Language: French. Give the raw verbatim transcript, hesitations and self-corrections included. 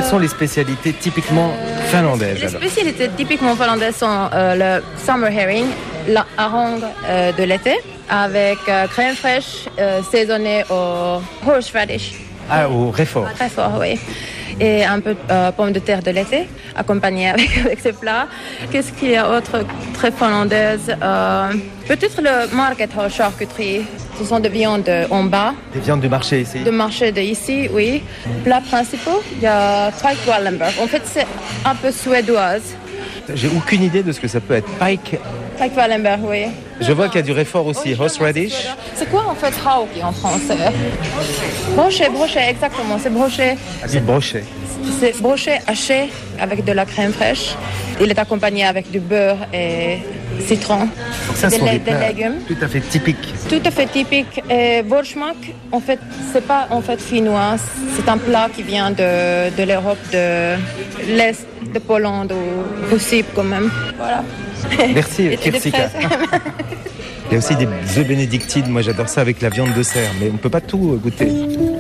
sont les spécialités typiquement finlandaises? Les alors spécialités typiquement finlandaises sont euh, le summer herring, la hareng euh, de l'été, avec euh, crème fraîche euh, saisonnée au horseradish. Ah, au réfort. Très fort, oui. Et un peu de euh, pommes de terre de l'été, accompagnées avec, avec ces plats. Qu'est-ce qu'il y a autre très finlandaise euh, Peut-être le market hall charcuterie. Ce sont des viandes en bas. Des viandes du marché ici? De marché de ici, oui. Plats principaux, il y a pike Wallenberg. En fait, c'est un peu suédoise. J'ai aucune idée de ce que ça peut être. Pike. Pike Wallenberg, oui. Je vois qu'il y a du réfort aussi. Oui, Horseradish. C'est quoi en fait hauki en français? Brochet, brochet, exactement. C'est brochet. Ah, c'est brochet. C'est brochet haché avec de la crème fraîche. Il est accompagné avec du beurre et citron. Donc ça, des, sont la- des des plats légumes. tout à fait typiques. Tout à fait typique. Et Borschmack, en fait, c'est pas en fait finnois. C'est un plat qui vient de, de l'Europe, de l'Est, de Pologne ou possible quand même. Voilà. Merci, Et- et des Kirsika. fraises. Il y a aussi des œufs bénédictines. Moi, j'adore ça avec la viande de cerf, mais on ne peut pas tout goûter.